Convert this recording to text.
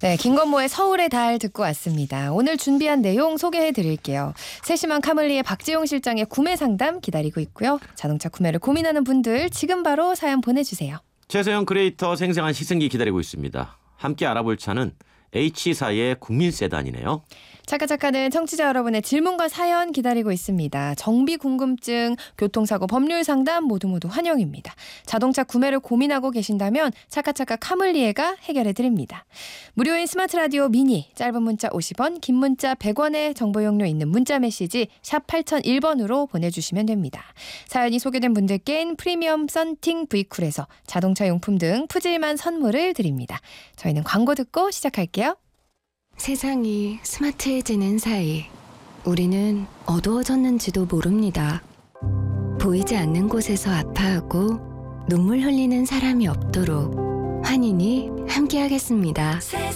네, 김건모의 서울의 달 듣고 왔습니다. 오늘 준비한 내용 소개해드릴게요. 세심한 카물리의 박지용 실장의 구매 상담 기다리고 있고요. 자동차 구매를 고민하는 분들 지금 바로 사연 보내주세요. 최소영 크리에이터 생생한 시승기 기다리고 있습니다. 함께 알아볼 차는 H사의 국민 세단이네요. 차카차카는 청취자 여러분의 질문과 사연 기다리고 있습니다. 정비 궁금증, 교통사고 법률 상담 모두 환영입니다. 자동차 구매를 고민하고 계신다면 차카차카 카물리에가 해결해드립니다. 무료인 스마트 라디오 미니, 짧은 문자 50원, 긴 문자 100원의 정보 용료 있는 문자 메시지 샵 8001번으로 보내주시면 됩니다. 사연이 소개된 분들께는 프리미엄 썬팅 V쿨에서 자동차 용품 등 푸짐한 선물을 드립니다. 저희는 광고 듣고 시작할게요. 세상이 스마트해지는 사이 우리는 어두워졌는지도 모릅니다. 보이지 않는 곳에서 아파하고 눈물 흘리는 사람이 없도록 환인이 함께하겠습니다.